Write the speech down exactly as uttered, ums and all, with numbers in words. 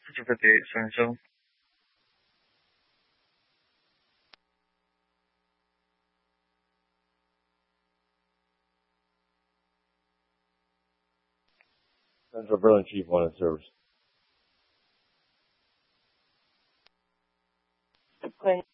Central fifty-eight, San Angelo. Central Berlin Chief one in service. Quinn